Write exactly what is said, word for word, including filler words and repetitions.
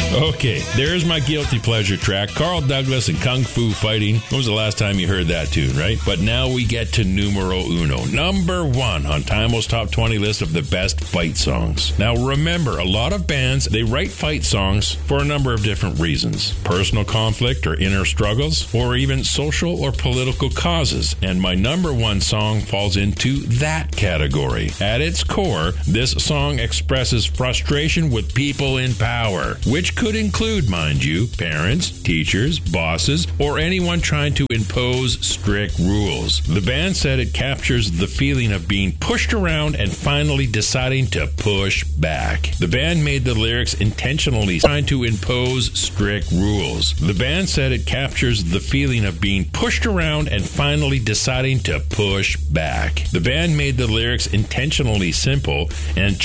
Okay, there's my guilty pleasure track. Carl Douglas and Kung Fu Fighting. When was the last time you heard that tune, right? But now we get to numero uno. Number one on Timeless Top twenty list of the best fight songs. Now remember, a lot of bands, they write fight songs for a number of different reasons. Personal conflict or inner struggles, or even social or political causes. And my number one song falls into that category. At its core, this song expresses frustration with people in power, which could include, mind you, parents, teachers, bosses, or anyone trying to impose strict rules. The band said it captures the feeling of being pushed around and finally deciding to push back. The band made the lyrics intentionally trying to impose strict rules. The band said it captures the feeling of being pushed around and finally deciding to push back. The band made the lyrics intentionally simple and